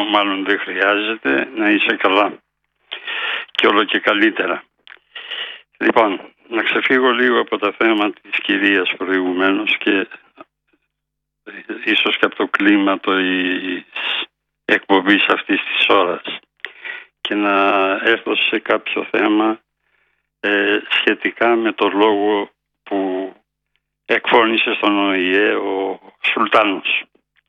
μάλλον δεν χρειάζεται. Να είσαι καλά και όλο και καλύτερα. Λοιπόν, να ξεφύγω λίγο από τα θέματα της κυρίας προηγουμένως και ίσως και από το κλίμα της εκπομπής αυτής της ώρας και να έρθω σε κάποιο θέμα σχετικά με το λόγο που εκφώνησε στον ΟΗΕ ο Σουλτάνος.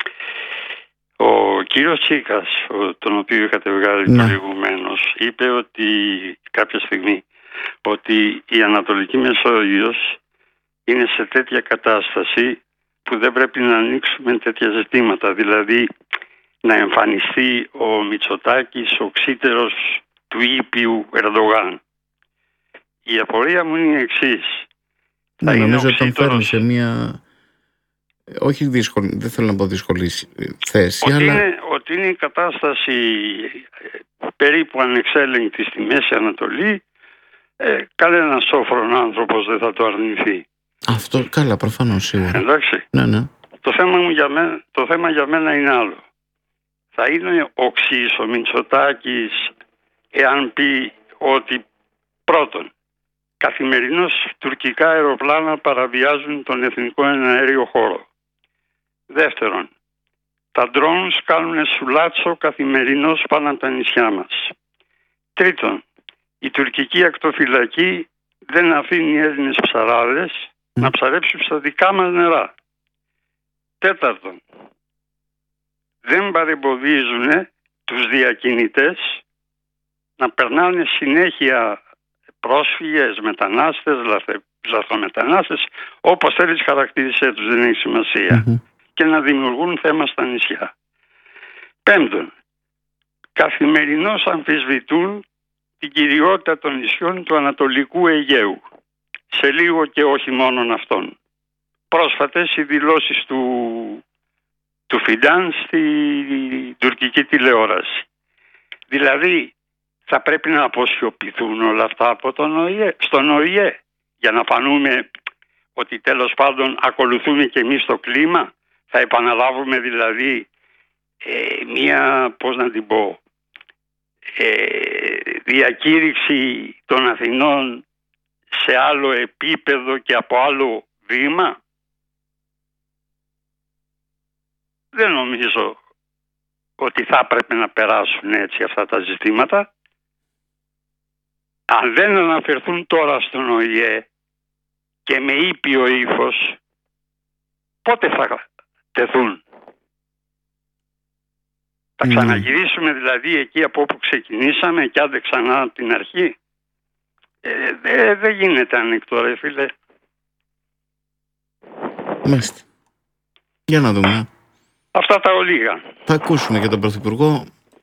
Ο κύριος Τσίκας, τον οποίο είχατε βγάλει προηγουμένως, είπε ότι κάποια στιγμή ότι η Ανατολική Μεσόγειος είναι σε τέτοια κατάσταση που δεν πρέπει να ανοίξουμε τέτοια ζητήματα. Δηλαδή να εμφανιστεί ο Μητσοτάκης ο ξύτερος του ήπιου Ερντογάν. Η απορία μου είναι η εξής. Νομίζω ότι τον φέρνει σε μια... όχι δύσκολη, δεν θέλω να πω δύσκολη θέση, ότι είναι η κατάσταση περίπου ανεξέλεγκτη στη Μέση Ανατολή. Κανένας σόφρον άνθρωπος δεν θα το αρνηθεί. Αυτό καλά, προφανώς, σίγουρα. Εντάξει. Ναι. Το θέμα για μένα είναι άλλο. Θα είναι οξύς ο Μητσοτάκης εάν πει ότι πρώτον, καθημερινώς τουρκικά αεροπλάνα παραβιάζουν τον εθνικό εναέριο χώρο. Δεύτερον, τα drones κάνουν σουλάτσο καθημερινώς πάνω από τα νησιά μας. Τρίτον, η τουρκική ακτοφυλακή δεν αφήνει Έλληνες ψαράδες να ψαρέψουν στα δικά μας νερά. Τέταρτον, δεν παρεμποδίζουν τους διακινητές να περνάνε συνέχεια πρόσφυγες, μετανάστες, λαθρομετανάστες, όπως θέλεις χαρακτήρισέ τους, δεν έχει σημασία, και να δημιουργούν θέμα στα νησιά. Πέμπτον, καθημερινώς αμφισβητούν την κυριότητα των νησιών του Ανατολικού Αιγαίου. Σε λίγο και όχι μόνον αυτών. Πρόσφατες οι δηλώσεις του Φιντάν στη τουρκική τηλεόραση. Δηλαδή θα πρέπει να αποσιωπηθούν όλα αυτά από στον ΟΗΕ για να φανούμε ότι τέλος πάντων ακολουθούμε και εμείς το κλίμα. Θα επαναλάβουμε δηλαδή μία, πώς να την πω, διακήρυξη των Αθηνών σε άλλο επίπεδο και από άλλο βήμα. Δεν νομίζω ότι θα έπρεπε να περάσουν έτσι αυτά τα ζητήματα. Αν δεν αναφερθούν τώρα στον ΟΗΕ και με ήπιο ύφος, πότε θα τεθούν? Θα ξαναγυρίσουμε δηλαδή εκεί από όπου ξεκινήσαμε και άντε ξανά από την αρχή? Δεν γίνεται ανοιχτό, ρε φίλε. Μάλιστα. Για να δούμε. Αυτά τα ολίγα. Θα ακούσουμε και τον Πρωθυπουργό.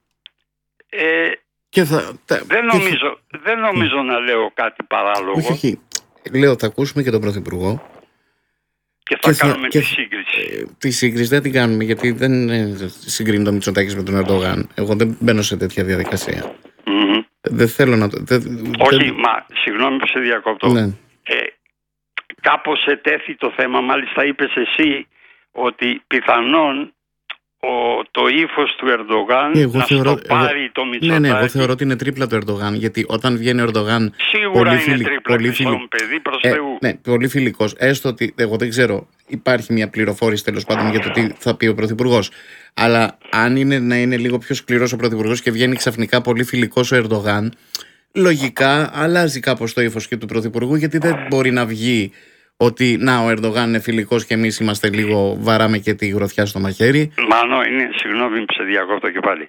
Δεν νομίζω να λέω κάτι παράλογο. Όχι. Λέω θα ακούσουμε και τον Πρωθυπουργό. Και θα κάνουμε τη σύγκριση. Τη σύγκριση δεν την κάνουμε, γιατί δεν συγκρίνει το Μητσοτάκης με τον Ερντογάν. Εγώ δεν μπαίνω σε τέτοια διαδικασία. Δεν θέλω να το... συγγνώμη που σε διακόπτω. Ναι. Κάπως ετέθη το θέμα, μάλιστα είπες εσύ ότι πιθανόν το ύφος του Ερντογάν να πάρει το Μητσοτάκη. Ναι, εγώ θεωρώ ότι είναι τρίπλα το Ερντογάν, γιατί όταν βγαίνει ο Ερντογάν σίγουρα είναι τρίπλα, παιδί προς Θεού. Ναι, πολύ φιλικός. Έστω ότι εγώ δεν ξέρω, υπάρχει μια πληροφόρηση τέλος πάντων για το τι θα πει ο Πρωθυπουργός. Αλλά αν είναι να είναι λίγο πιο σκληρός ο Πρωθυπουργός και βγαίνει ξαφνικά πολύ φιλικός ο Ερντογάν, λογικά αλλάζει κάπως το ύφος και του Πρωθυπουργού, γιατί δεν μπορεί να βγει ότι ο Ερντογάν είναι φιλικός και εμείς είμαστε λίγο βαράμε και τη γροθιά στο μαχαίρι. Μάνο, συγγνώμη που σε διακόπτω και πάλι.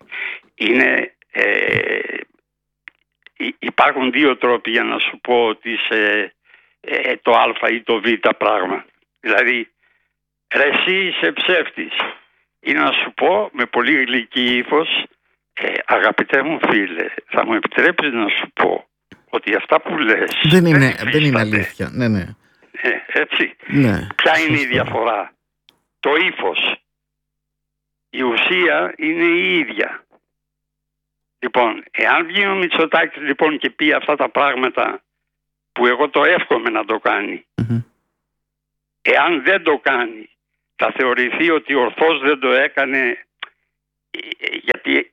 Υπάρχουν δύο τρόποι για να σου πω ότι είσαι το α ή το β πράγμα. Δηλαδή, εσύ είσαι ψεύτης. Ή να σου πω με πολύ γλυκή ύφος, αγαπητέ μου φίλε, θα μου επιτρέψεις να σου πω ότι αυτά που λες δεν είναι αλήθεια. Ναι. Έτσι. Ναι, ποια είναι η διαφορά? Το ύφος. Η ουσία είναι η ίδια. Λοιπόν, εάν βγει ο Μητσοτάκης λοιπόν και πει αυτά τα πράγματα που εγώ το εύχομαι να το κάνει, εάν δεν το κάνει θα θεωρηθεί ότι ορθώς δεν το έκανε γιατί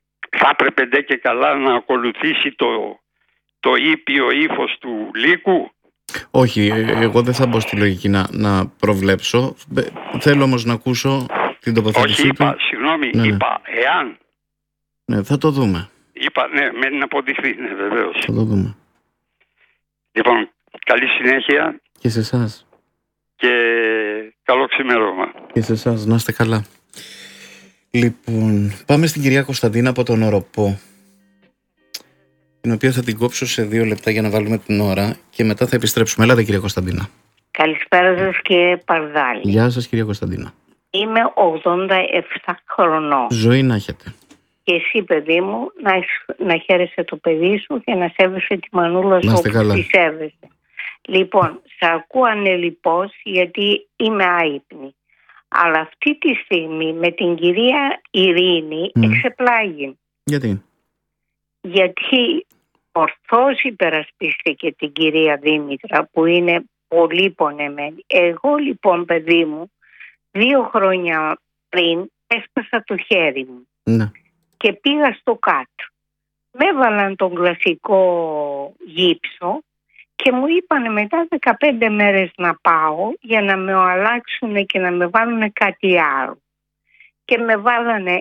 θα έπρεπε ντε και καλά να ακολουθήσει το ήπιο ύφος του Λύκου. Όχι, εγώ δεν θα μπω στη λογική να προβλέψω. Θέλω όμως να ακούσω την τοποθέτησή του. Όχι, συγγνώμη, είπα εάν. Ναι, θα το δούμε. Είπα, ναι, μένει να αποδειχθεί, ναι, βεβαίως. Θα το δούμε. Λοιπόν, καλή συνέχεια. Και σε εσάς. Και καλό ξημέρωμα. Και σε εσάς, να είστε καλά. Λοιπόν, πάμε στην κυρία Κωνσταντίνα από τον Οροπό, την οποία θα την κόψω σε 2 λεπτά για να βάλουμε την ώρα και μετά θα επιστρέψουμε. Έλατε, κυρία Κωνσταντίνα. Καλησπέρα σας, κύριε Παρδάλη. Γεια σας, κυρία Κωνσταντίνα. Είμαι 87 χρονών. Ζωή να έχετε. Και εσύ, παιδί μου, να χαίρεσαι το παιδί σου και να σέβεσαι τη μανούλα σου όπως τη σέβεσαι. Λοιπόν, σε ακούω ανελιπώς γιατί είμαι άυπνη. Αλλά αυτή τη στιγμή με την κυρία Ειρήνη εξεπλάγει. Γιατί? Γιατί ορθώς υπερασπίστηκε την κυρία Δήμητρα που είναι πολύ πονεμένη. Εγώ λοιπόν, παιδί μου, 2 χρόνια πριν έσπασα το χέρι μου. Ναι. Και πήγα στο κάτω. Με έβαλαν τον κλασικό γύψο και μου είπαν μετά 15 μέρες να πάω για να με αλλάξουν και να με βάλουν κάτι άλλο. Και με βάλανε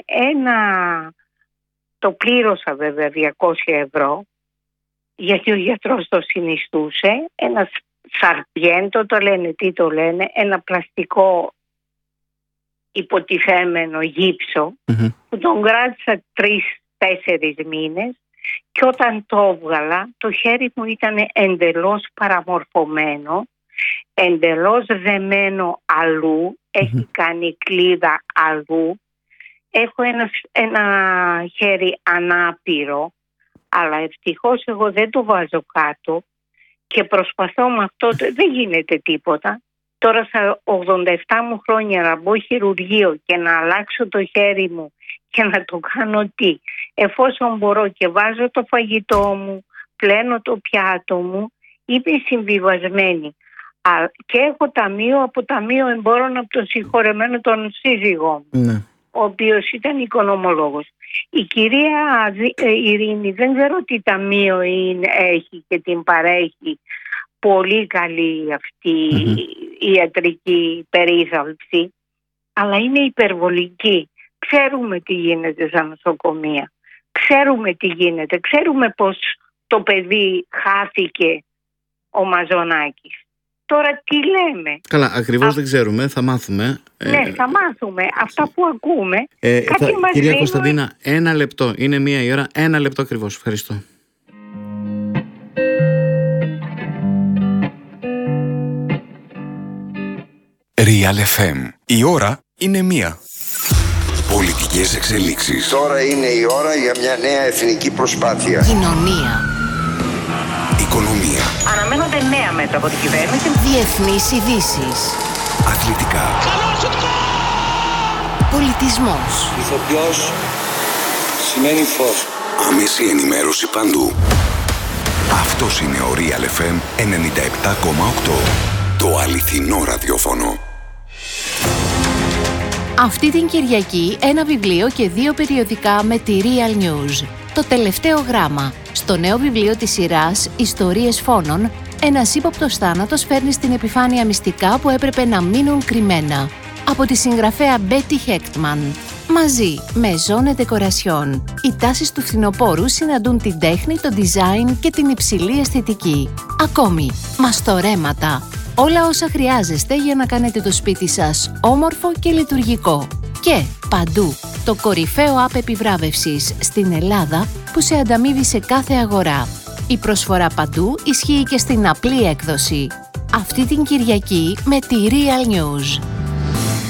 το πλήρωσα βέβαια 200 ευρώ, γιατί ο γιατρός το συνιστούσε, ένα σαρπιέντο το λένε, τι το λένε, ένα πλαστικό υποτιθέμενο γύψο που τον κράτησα 3-4 μήνες και όταν το έβγαλα το χέρι μου ήταν εντελώς παραμορφωμένο, εντελώς δεμένο αλλού, έχει κάνει κλίδα αλλού, έχω ένα χέρι ανάπηρο, αλλά ευτυχώς εγώ δεν το βάζω κάτω και προσπαθώ με αυτό, δεν γίνεται τίποτα. Τώρα στα 87 μου χρόνια να μπω χειρουργείο και να αλλάξω το χέρι μου και να το κάνω τι. Εφόσον μπορώ και βάζω το φαγητό μου, πλένω το πιάτο μου, είμαι συμβιβασμένη. Και έχω ταμείο από ταμείο εμπόρων από τον συγχωρεμένο τον σύζυγό μου, ναι, ο οποίος ήταν οικονομολόγος. Η κυρία Ειρήνη δεν ξέρω τι ταμείο έχει και την παρέχει πολύ καλή αυτή η ιατρική περίθαλψη, αλλά είναι υπερβολική. Ξέρουμε τι γίνεται στα νοσοκομεία. Ξέρουμε τι γίνεται. Ξέρουμε πως το παιδί χάθηκε ο Μαζονάκης. Τώρα τι λέμε? Καλά, ακριβώς δεν ξέρουμε, θα μάθουμε. Ναι, θα μάθουμε. Αυτά που ακούμε. Κυρία Κωνσταντίνα, 1 λεπτό. Είναι 1 η ώρα. 1 λεπτό ακριβώς. Ευχαριστώ. Real FM. Η ώρα είναι 1. Πολιτικές εξελίξεις. Τώρα είναι η ώρα για μια νέα εθνική προσπάθεια. Κοινωνία. Οικονομία. Αναμένονται νέα μέτρα από την κυβέρνηση. Διεθνείς ειδήσεις. Αθλητικά. Πολιτισμός. Ηθοποιός σημαίνει φως. Άμεση ενημέρωση παντού. Αυτός είναι ο Real FM 97,8. Το αληθινό ραδιόφωνο. Αυτή την Κυριακή 1 βιβλίο και 2 περιοδικά με τη Real News. Το τελευταίο γράμμα. Στο νέο βιβλίο της σειράς «Ιστορίες φόνων», ένας ύποπτος θάνατος φέρνει στην επιφάνεια μυστικά που έπρεπε να μείνουν κρυμμένα. Από τη συγγραφέα Μπέτι Χέκτμαν. Μαζί με Ζώνε Ντεκορασιόν. Οι τάσεις του φθινοπόρου συναντούν την τέχνη, το design και την υψηλή αισθητική. Ακόμη, μαστορέματα. Όλα όσα χρειάζεστε για να κάνετε το σπίτι σας όμορφο και λειτουργικό. Και παντού, το κορυφαίο app επιβράβευσης στην Ελλάδα που σε ανταμείβει σε κάθε αγορά. Η προσφορά παντού ισχύει και στην απλή έκδοση. Αυτή την Κυριακή με τη Real News.